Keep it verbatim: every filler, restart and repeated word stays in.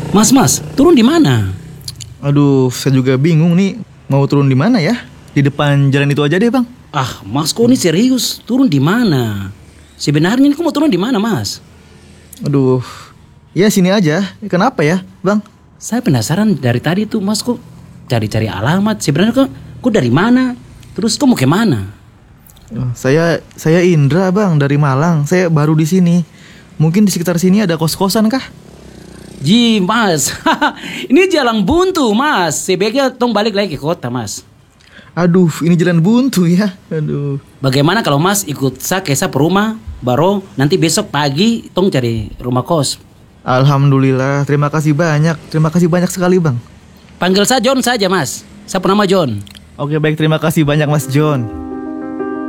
Mas, mas, turun di mana? Aduh, saya juga bingung nih. Mau turun di mana ya? Di depan jalan itu aja deh, Bang. Ah, mas, kok ini serius? Turun di mana? Sebenarnya ini kau mau turun di mana, mas? Aduh, ya sini aja. Kenapa ya, Bang? Saya penasaran dari tadi tuh, mas, kok cari-cari alamat. Sebenarnya kok, kok dari mana? Terus kok mau ke mana? Oh, Saya saya Indra, Bang, dari Malang. Saya baru di sini. Mungkin di sekitar sini ada kos-kosan kah? Ji, mas, ini jalan buntu, mas. Sebaiknya tong balik lagi ke kota, mas. Aduh, ini jalan buntu ya. Aduh. Bagaimana kalau mas ikut saya ke saya rumah, baru nanti besok pagi tong cari rumah kos. Alhamdulillah, terima kasih banyak. Terima kasih banyak sekali, Bang. Panggil saya John saja, mas. Saya bernama John. Oke, baik, terima kasih banyak Mas John.